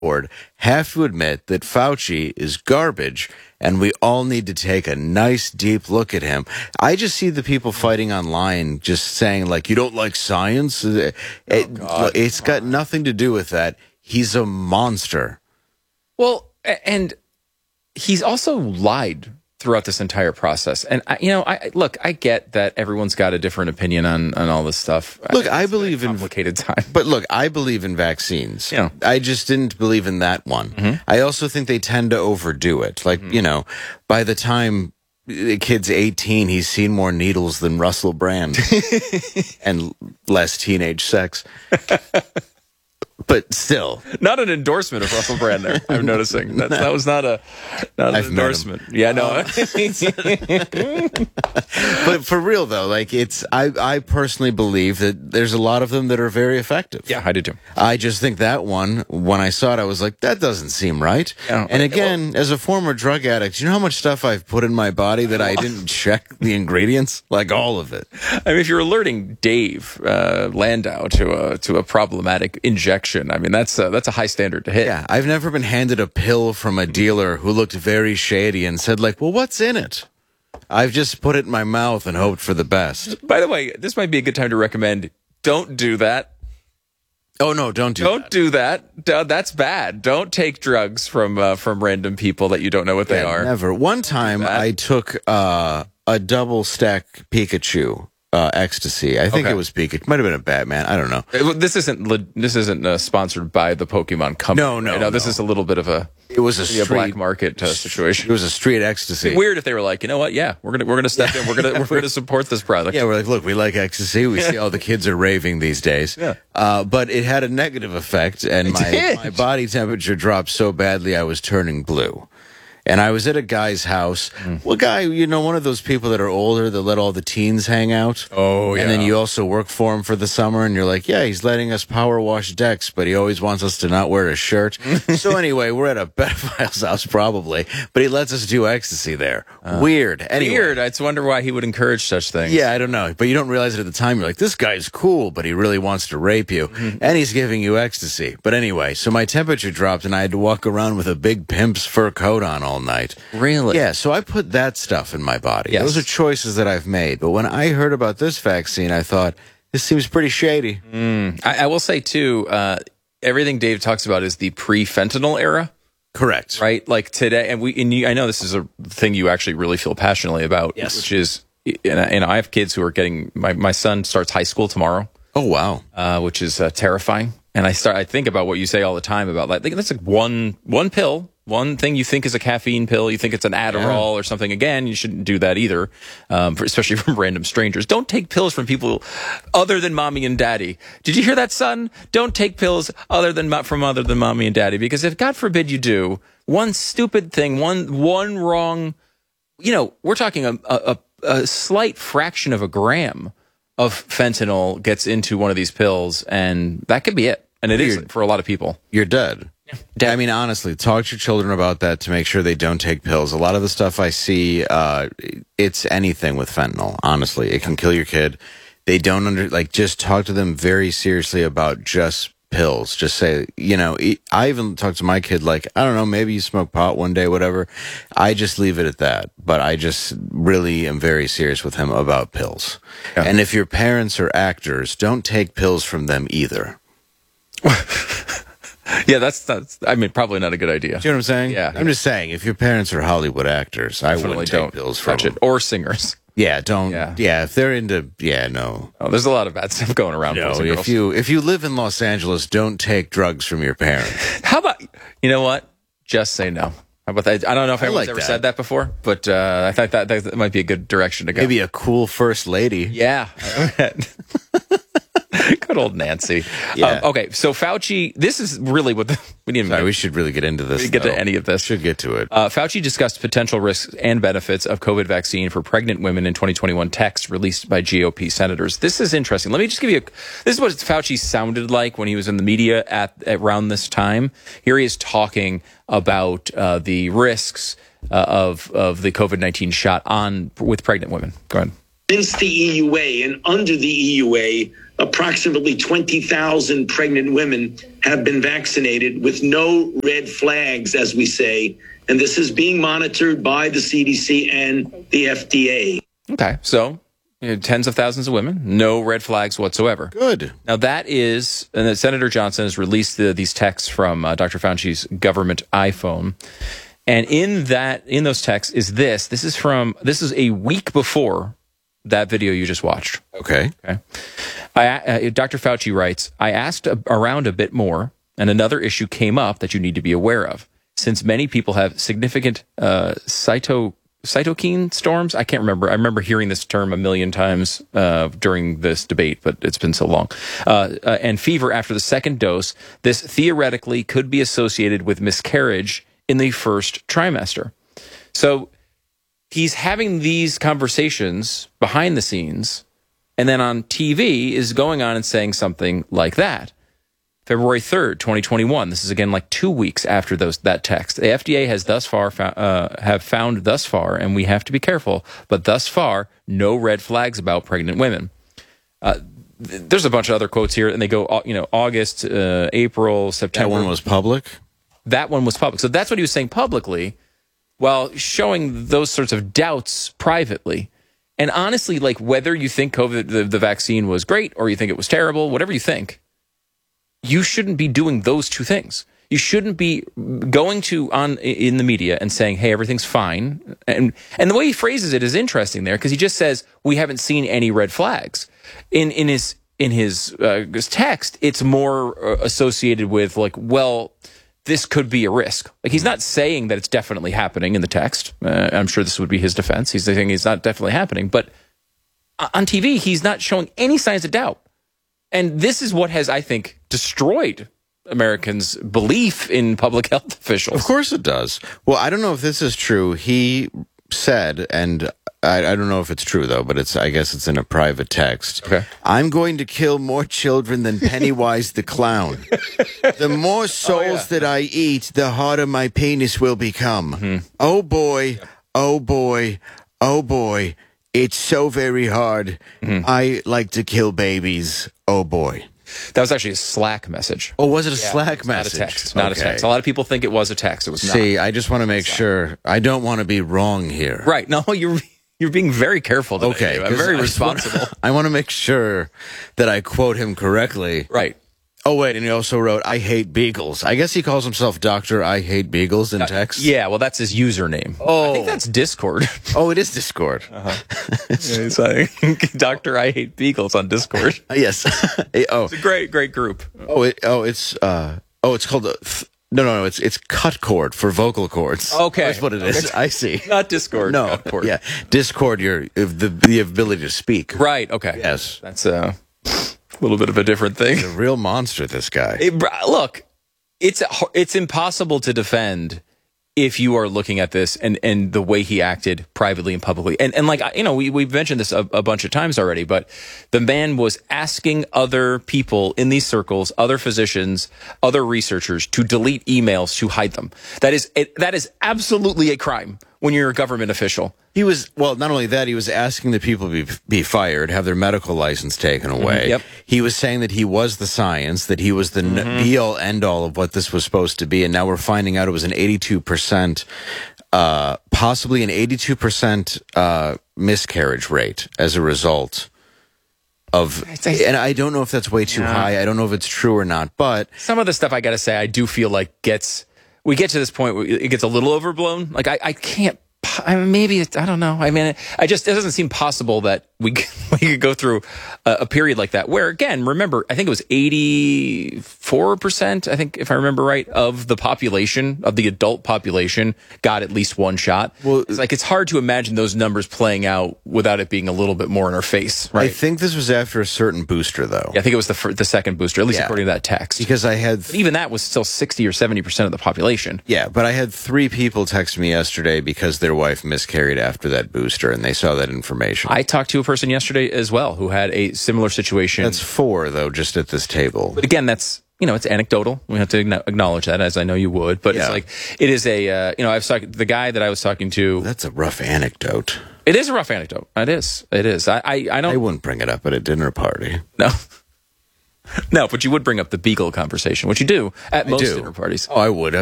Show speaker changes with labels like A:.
A: board have to admit that Fauci is garbage, and we all need to take a nice deep look at him. I just see the people fighting online just saying, like, you don't like science? It's got nothing to do with that. He's a monster.
B: Well, and he's also lied throughout this entire process. And, I get that everyone's got a different opinion on all this stuff.
A: Look, I believe in
B: complicated time.
A: But look, I believe in vaccines.
B: Yeah.
A: I just didn't believe in that one. I also think they tend to overdo it. Like, by the time the kid's 18, he's seen more needles than Russell Brand and less teenage sex. But still,
B: not an endorsement of Russell Brand there. I'm noticing that was not an endorsement. Yeah, no.
A: But for real though, like I personally believe that there's a lot of them that are very effective.
B: Yeah, I do too.
A: I just think that one, when I saw it, I was like, that doesn't seem right.
B: Yeah.
A: And again, as a former drug addict, you know how much stuff I've put in my body that I didn't check the ingredients? Like all of it.
B: I mean, if you're alerting Dave Landau to a problematic injection, I mean, that's a high standard to hit.
A: Yeah, I've never been handed a pill from a dealer who looked very shady and said, like, well, what's in it? I've just put it in my mouth and hoped for the best.
B: By the way, this might be a good time to recommend, don't do that.
A: Oh, no, don't do
B: that. That's bad. Don't take drugs from random people that you don't know what they are.
A: Never. One time I took a double stack Pikachu. Ecstasy. I think it was Pikachu. It might have been a Batman. I don't know.
B: This isn't sponsored by the Pokemon company.
A: No.
B: This is a little bit of a black market situation.
A: It was a street ecstasy.
B: It'd be weird if they were like, you know what? Yeah, we're gonna step in. We're gonna support this product.
A: Yeah, we're like, look, we like ecstasy. We see all the kids are raving these days. Yeah. But it had a negative effect, and my body temperature dropped so badly I was turning blue. And I was at a guy's house. Well, guy, one of those people that are older that let all the teens hang out.
B: Oh, yeah.
A: And then you also work for him for the summer, and you're like, yeah, he's letting us power wash decks, but he always wants us to not wear a shirt. So anyway, we're at a pedophile's house probably, but he lets us do ecstasy there. Weird. Anyway.
B: Weird. I just wonder why he would encourage such things.
A: Yeah, I don't know. But you don't realize it at the time. You're like, this guy's cool, but he really wants to rape you. And he's giving you ecstasy. But anyway, so my temperature dropped, and I had to walk around with a big pimp's fur coat on all night.
B: Really?
A: Yeah, so I put that stuff in my body.
B: Yes.
A: Those are choices that I've made. But when I heard about this vaccine, I thought, this seems pretty shady.
B: I will say, too, everything Dave talks about is the pre-fentanyl era.
A: Correct.
B: Right? Like today, I know this is a thing you actually really feel passionately about, which is, and I have kids who are getting, my son starts high school tomorrow.
A: Oh, wow.
B: Which is terrifying. And I think about what you say all the time about, like, that's like one pill. One thing you think is a caffeine pill, you think it's an Adderall or something. Again, you shouldn't do that either, especially from random strangers. Don't take pills from people other than mommy and daddy. Did you hear that, son? Don't take pills from other than mommy and daddy, because if, God forbid, you do, one stupid thing, one wrong, we're talking a slight fraction of a gram of fentanyl gets into one of these pills, and that could be it. And it is for a lot of people.
A: You're dead. I mean, honestly, talk to your children about that to make sure they don't take pills. A lot of the stuff I see, it's anything with fentanyl, honestly. It can kill your kid. They don't just talk to them very seriously about just pills. Just say, I even talk to my kid like, I don't know, maybe you smoke pot one day, whatever. I just leave it at that. But I just really am very serious with him about pills. Yeah. And if your parents are actors, don't take pills from them either.
B: Yeah, that's probably not a good idea.
A: Do you know what I'm saying?
B: Yeah.
A: I'm just saying, if your parents are Hollywood actors, I wouldn't take pills from them.
B: Or singers.
A: Yeah, don't. Yeah, if they're into, no.
B: Oh, there's a lot of bad stuff going around.
A: No, if you live in Los Angeles, don't take drugs from your parents.
B: How about, you know what? Just say no. How about that? I don't know if anyone's ever said that before, but I thought that might be a good direction to go.
A: Maybe a cool first lady.
B: Yeah. Good old Nancy.
A: Yeah.
B: Okay, so Fauci, this is really what we need.
A: We should really get into this.
B: We get to any of this.
A: Should get to it.
B: Fauci discussed potential risks and benefits of COVID vaccine for pregnant women in 2021 text released by GOP senators. This is interesting. Let me just give you this is what Fauci sounded like when he was in the media at around this time. Here he is talking about the risks of the COVID-19 shot with pregnant women. Go ahead.
C: Since the EUA and under the EUA, approximately 20,000 pregnant women have been vaccinated with no red flags, as we say. And this is being monitored by the CDC and the FDA.
B: Okay, so tens of thousands of women, no red flags whatsoever.
A: Good.
B: Now that is, and then Senator Johnson has released these texts from Dr. Fauci's government iPhone. And in those texts is this is a week before that video you just watched.
A: Okay.
B: Dr. Fauci writes, I asked around a bit more, and another issue came up that you need to be aware of. Since many people have significant cytokine storms, I can't remember. I remember hearing this term a million times during this debate, but it's been so long. And fever after the second dose, this theoretically could be associated with miscarriage in the first trimester. So he's having these conversations behind the scenes, and then on TV is going on and saying something like that. February 3rd, 2021. This is again like 2 weeks after that text. The FDA has thus far found thus far, and we have to be careful, but thus far, no red flags about pregnant women. There's a bunch of other quotes here, and they go, August, April, September.
A: That one was public?
B: That one was public. So that's what he was saying publicly, while showing those sorts of doubts privately. And honestly, like whether you think COVID, the vaccine was great, or you think it was terrible, whatever you think, you shouldn't be doing those two things. You shouldn't be going in the media and saying, hey, everything's fine. And the way he phrases it is interesting there, because he just says, we haven't seen any red flags. In his text, it's more associated with like, well, this could be a risk. Like he's not saying that it's definitely happening in the text. I'm sure this would be his defense. He's saying it's not definitely happening. But on TV, he's not showing any signs of doubt. And this is what has, I think, destroyed Americans' belief in public health officials.
A: Of course it does. Well, I don't know if this is true. He said, and I don't know if it's true, though, but I guess it's in a private text.
B: Okay.
A: I'm going to kill more children than Pennywise the Clown. The more souls that I eat, the harder my penis will become. Mm-hmm. Oh, boy. Oh, boy. Oh, boy. It's so very hard. Mm-hmm. I like to kill babies. Oh, boy.
B: That was actually a Slack message.
A: Oh, was it a Slack message?
B: Not a text. Not a text. A lot of people think it was a text. It was not.
A: See, I just want to make sure. I don't want to be wrong here.
B: Right. No, you're being very careful today.
A: Okay.
B: I'm very responsible.
A: I want to make sure that I quote him correctly.
B: Right.
A: Oh, wait, and he also wrote, I hate beagles. I guess he calls himself Dr. I Hate Beagles in text.
B: Yeah, well, that's his username.
A: Oh.
B: I think that's Discord.
A: Oh, it is Discord.
B: It's like Dr. I Hate Beagles on Discord.
A: Yes.
B: It's a great group.
A: It's called... it's cut cord for vocal cords.
B: Okay.
A: That's what it is.
B: Okay.
A: I see.
B: Not Discord.
A: No.
B: Cut cord.
A: Yeah. Discord, the ability to speak.
B: Right, okay.
A: Yes.
B: That's a little bit of a different thing.
A: He's a real monster, this guy.
B: Look, it's impossible to defend if you are looking at this and the way he acted privately and publicly. And like, we've mentioned this a bunch of times already, but the man was asking other people in these circles, other physicians, other researchers to delete emails to hide them. That is absolutely a crime when you're a government official.
A: He was, well, not only that, he was asking the people to be fired, have their medical license taken away.
B: Yep.
A: He was saying that he was the science, that he was the be-all, end-all of what this was supposed to be, and now we're finding out it was an 82%, possibly an 82% miscarriage rate as a result of, and I don't know if that's way too high. I don't know if it's true or not, but
B: some of the stuff I got to say, I do feel like we get to this point where it gets a little overblown. Like I can't. I don't know. I mean, it doesn't seem possible that we could go through a period like that where, again, remember, I think it was 84%, I think, if I remember right, of the population, of the adult population got at least one shot. Well, it's hard to imagine those numbers playing out without it being a little bit more in our face, right?
A: I think this was after a certain booster, though.
B: Yeah, I think it was the second booster, at least according to that text.
A: Because but
B: even that was still 60 or 70% of the population.
A: Yeah, but I had 3 people text me yesterday because their wife miscarried after that booster, and they saw that information.
B: I talked to a person yesterday as well who had a similar situation.
A: That's 4, though, just at this table.
B: But again, that's, it's anecdotal. We have to acknowledge that, as I know you would. But it's like, it is the guy that I was talking to.
A: That's a rough anecdote.
B: It is a rough anecdote. It is. It is. I
A: I
B: don't.
A: wouldn't bring it up at a dinner party.
B: No. No, but you would bring up the Beagle conversation, which you do at most dinner parties.
A: Oh, I would.